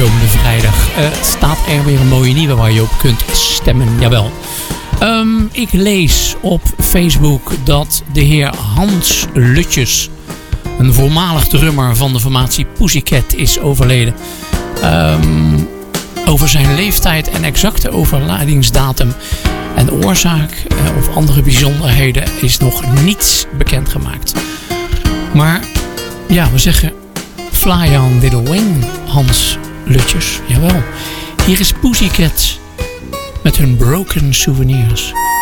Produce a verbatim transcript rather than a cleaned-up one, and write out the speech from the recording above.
komende vrijdag uh, staat er weer een mooie nieuwe waar je op kunt stemmen. Jawel. Um, ik lees op Facebook dat de heer Hans Lutjes, een voormalig drummer van de formatie Pussycat, is overleden. Um, over zijn leeftijd en exacte overlijdingsdatum en oorzaak uh, of andere bijzonderheden is nog niets bekendgemaakt. Maar ja, we zeggen fly on little wing, Hans Lutjes. Jawel. Hier is Pussycat met hun Broken Souvenirs.